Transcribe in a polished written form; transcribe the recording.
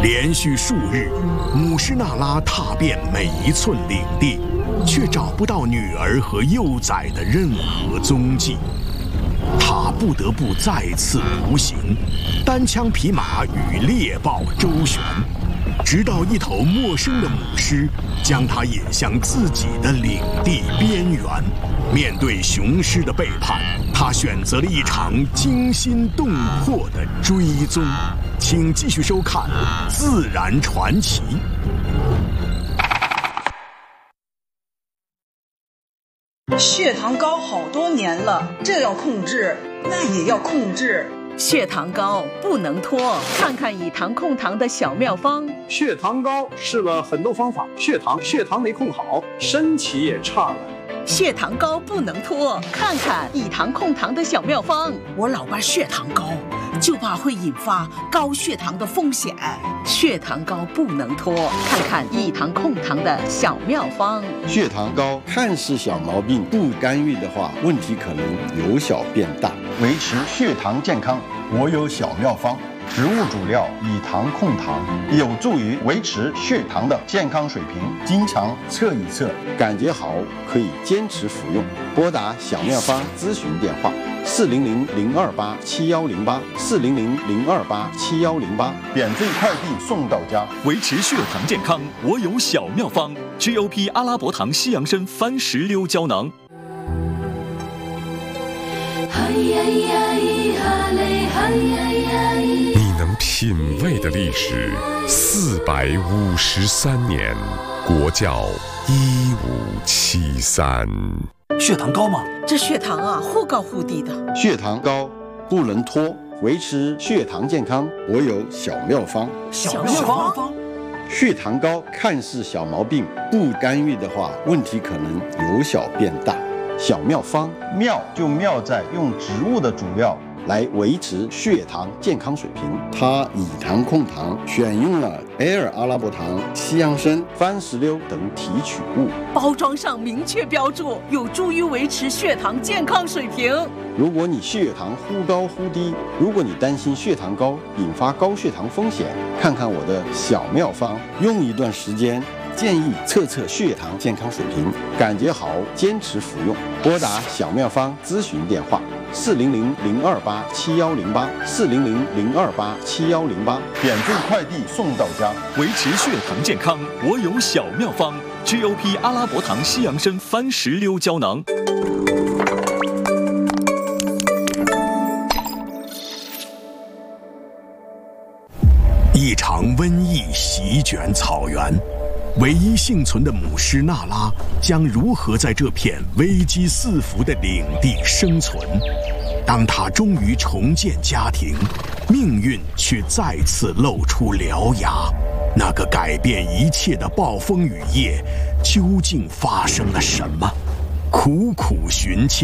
连续数日，姆施那拉踏遍每一寸领地，却找不到女儿和幼崽的任何踪迹。他不得不再次独行，单枪匹马与猎豹周旋，直到一头陌生的母狮将他引向自己的领地边缘。面对雄狮的背叛，他选择了一场惊心动魄的追踪。请继续收看《自然传奇》。 血糖高好多年了，这要控制，那也要控制。 血糖高不能拖，看看以糖控糖的小妙方。 血糖高试了很多方法，血糖没控好，身体也差了。 血糖高不能拖，看看以糖控糖的小妙方。 我老爸血糖高，就怕会引发高血糖的风险。 血糖高不能拖，看看以糖控糖的小妙方。 血糖高看似小毛病，不干预的话，问题可能由小变大。 维持血糖健康，我有小妙方。植物主料以糖控糖，有助于维持血糖的健康水平。经常测一测， 感觉好可以坚持服用。拨打小妙方咨询电话：400-028-7108，400-028-7108， 免费快递送到家。 维持血糖健康，我有小妙方 ：GOP 阿拉伯糖西洋参番石榴胶囊。 你能品味的历史453年，国窖1573。 血糖高吗？ 这血糖啊，忽高忽低的。 血糖高不能拖，维持血糖健康，我有小妙方。 小妙方。 血糖高看似小毛病，不干预的话，问题可能由小变大。小妙方， 妙就妙在用植物的主料来维持血糖健康水平。它以糖控糖，选用了埃尔阿拉伯糖、西洋参、番石榴等提取物， 包装上明确标注，有助于维持血糖健康水平。 如果你血糖忽高忽低，如果你担心血糖高引发高血糖风险，看看我的小妙方，用一段时间。建议测测血糖健康水平，感觉好坚持服用。拨打小妙方咨询电话：400-028-7108，400-028-7108， 免费快递送到家。 维持血糖健康，我有小妙方 ：GOP 阿拉伯糖西洋参番石榴胶囊。 一场瘟疫席卷草原。唯一幸存的姆施那拉将如何在这片危机四伏的领地生存？当他终于重建家庭，命运却再次露出獠牙。那个改变一切的暴风雨夜，究竟发生了什么？苦苦寻亲。